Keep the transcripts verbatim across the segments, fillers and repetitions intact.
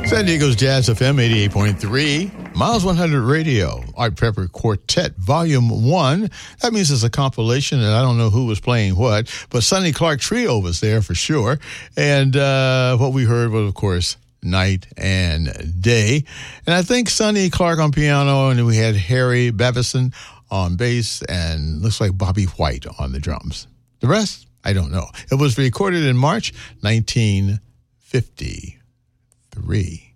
San Diego's Jazz F M eighty-eight point three, Miles one hundred Radio, Art Pepper Quartet Volume one. That means it's a compilation, and I don't know who was playing what, but Sonny Clark Trio was there for sure. And uh, what we heard was, of course, Night and Day. And I think Sonny Clark on piano, and then we had Harry Bevison on bass, and looks like Bobby White on the drums. The rest, I don't know. It was recorded in March nineteen fifty. Three.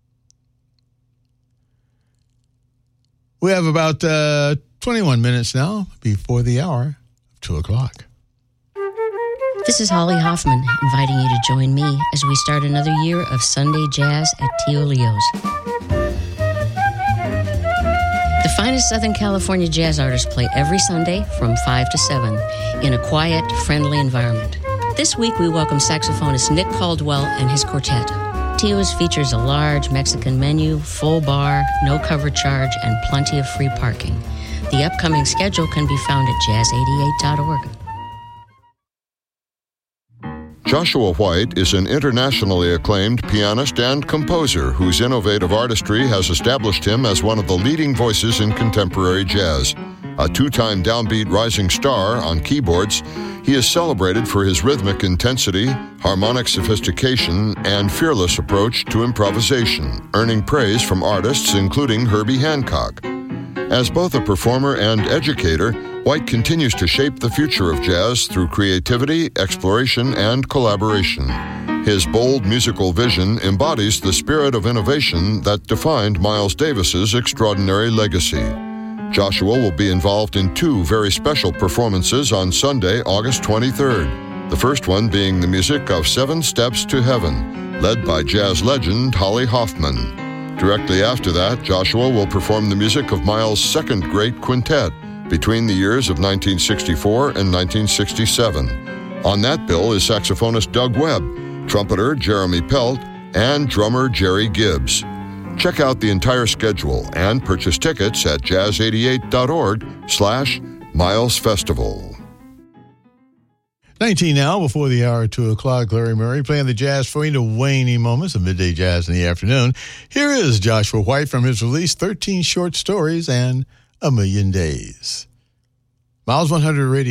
We have about uh, twenty-one minutes now before the hour of two o'clock. This is Holly Hoffman inviting you to join me as we start another year of Sunday Jazz at Tio Leo's. The finest Southern California jazz artists play every Sunday from five to seven in a quiet, friendly environment. This week we welcome saxophonist Nick Caldwell and his quartet. Tio's features a large Mexican menu, full bar, no cover charge, and plenty of free parking. The upcoming schedule can be found at jazz eighty-eight dot org. Joshua White is an internationally acclaimed pianist and composer whose innovative artistry has established him as one of the leading voices in contemporary jazz. A two-time downbeat rising star on keyboards, he is celebrated for his rhythmic intensity, harmonic sophistication, and fearless approach to improvisation, earning praise from artists including Herbie Hancock. As both a performer and educator, White continues to shape the future of jazz through creativity, exploration, and collaboration. His bold musical vision embodies the spirit of innovation that defined Miles Davis's extraordinary legacy. Joshua will be involved in two very special performances on Sunday, August twenty-third. The first one being the music of Seven Steps to Heaven, led by jazz legend Holly Hoffman. Directly after that, Joshua will perform the music of Miles' second great quintet between the years of nineteen sixty-four and nineteen sixty-seven. On that bill is saxophonist Doug Webb, trumpeter Jeremy Pelt, and drummer Jerry Gibbs. Check out the entire schedule and purchase tickets at jazz eighty-eight dot org slash Miles Festival. nineteen now, before the hour, two o'clock. Larry Murray playing the jazz for you to waning moments of midday jazz in the afternoon. Here is Joshua White from his release, thirteen Short Stories and A Million Days. Miles one hundred Radio.